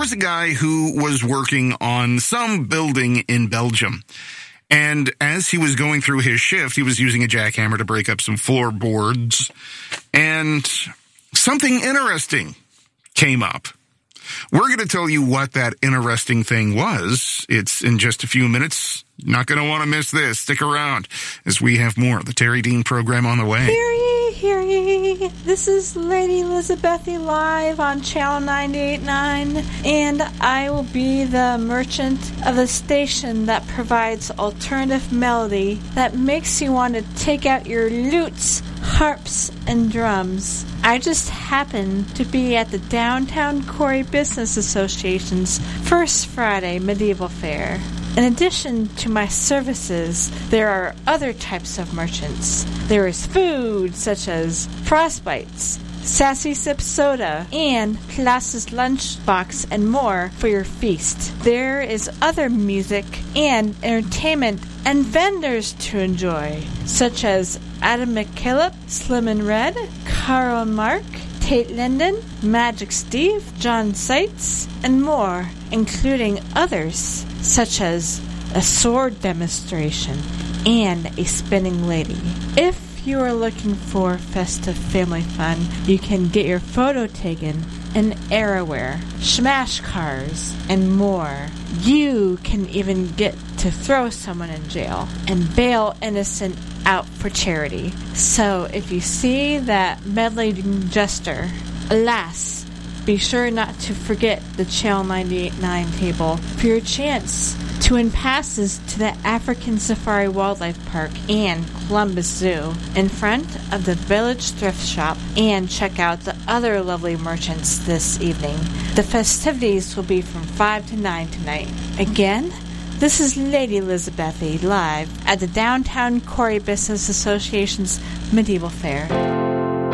was a guy who was working on some building in Belgium. And as he was going through his shift, he was using a jackhammer to break up some floorboards. And something interesting came up. We're going to tell you what that interesting thing was. It's in just a few minutes. Not going to want to miss this. Stick around as we have more of the Terry Dean program on the way. Hear ye, hear ye. This is Lady Elizabethy live on Channel 98.9, and I will be the merchant of the station that provides alternative melody that makes you want to take out your lutes, harps, and drums. I just happen to be at the Downtown Corey Business Association's First Friday Medieval Fair. In addition to my services, there are other types of merchants. There is food, such as Frostbites, Sassy Sip Soda, and Colossus Lunchbox, and more for your feast. There is other music and entertainment and vendors to enjoy, such as Adam McKillop, Slim and Red, Carl and Mark, Tate Linden, Magic Steve, John Seitz, and more, including others such as a sword demonstration and a spinning lady. If you are looking for festive family fun, you can get your photo taken in Arrowware, Smash Cars, and more. You can even get to throw someone in jail and bail innocent out for charity. So if you see that meddling jester, alas, be sure not to forget the Channel 98.9 table for your chance to win passes to the African Safari Wildlife Park and Columbus Zoo in front of the Village Thrift Shop, and check out the other lovely merchants this evening. The festivities will be from 5 to 9 tonight. Again, this is Lady Elizabethy live at the Downtown Corey Business Association's Medieval Fair.